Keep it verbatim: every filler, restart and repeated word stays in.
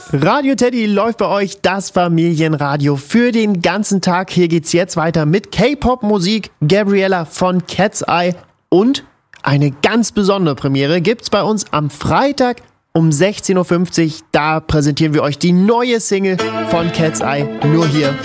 Radio Teddy läuft bei euch, das Familienradio für den ganzen Tag. Hier geht's jetzt weiter mit K-Pop-Musik, Gabriella von Cat's Eye und eine ganz besondere Premiere gibt's bei uns am Freitag um sechzehn Uhr fünfzig. Da präsentieren wir euch die neue Single von Cat's Eye, nur hier